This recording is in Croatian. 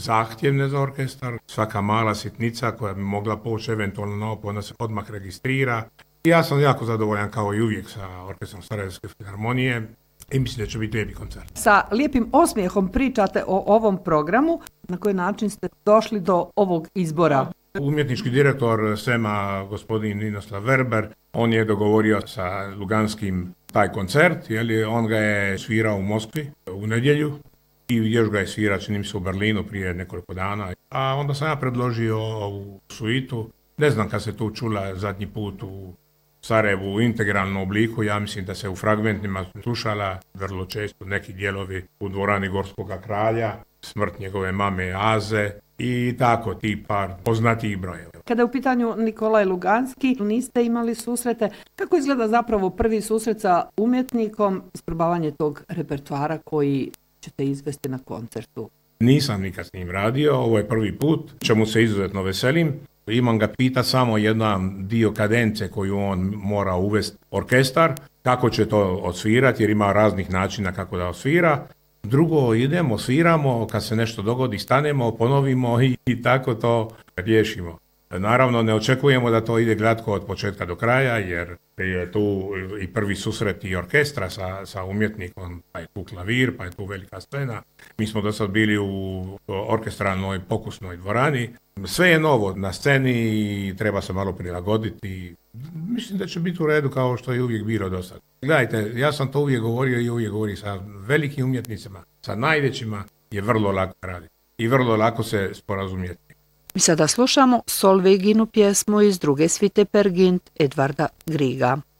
zahtjevne za orkestar. Svaka mala sitnica koja bi mogla poći eventualno na ovo, onda se odmah registrira. I ja sam jako zadovoljan kao i uvijek sa orkestrom Sarajevske filharmonije i mislim da će biti lijepi koncert. Sa lijepim osmijehom pričate o ovom programu. Na koji način ste došli do ovog izbora? Umjetnički direktor SEMA, gospodin Ninoslav Verber, on je dogovorio sa Luganskim taj koncert, on ga je svirao u Moskvi u nedjelju i još ga je svirao, čini mi se, u Berlinu prije nekoliko dana. A onda sam ja predložio ovu suitu. Ne znam kad se tu čula zadnji put u Sarajevu u integralnom obliku, ja mislim da se u fragmentima slušala vrlo često neki dijelovi u dvorani Gorskoga kralja, smrt njegove mame Aze i tako ti par poznatih brojeva. Kada je u pitanju Nikolaj Luganski, niste imali susrete. Kako izgleda zapravo prvi susret sa umjetnikom, isprobavanje tog repertoara koji ćete izvesti na koncertu? Nisam nikad s njim radio, ovo je prvi put, čemu se izuzetno veselim. Imam ga pita samo jedan dio kadence koju on mora uvesti orkestar, kako će to odsvirati jer ima raznih načina kako da odsvira. Drugo, idemo, sviramo, kad se nešto dogodi, stanemo, ponovimo i tako to riješimo. Naravno, ne očekujemo da to ide glatko od početka do kraja, jer je tu i prvi susret i orkestra sa umjetnikom, pa je tu klavir, pa je tu velika scena. Mi smo do sad bili u orkestralnoj pokusnoj dvorani. Sve je novo na sceni i treba se malo prilagoditi. Mislim da će biti u redu kao što je uvijek bilo do sad. Gledajte, ja sam to uvijek govorio i uvijek govorim sa velikim umjetnicima, sa najvećima je vrlo lako raditi i vrlo lako se sporazumjeti. Mi sada slušamo Solveiginu pjesmu iz druge svite Per Gynt Edvarda Griega.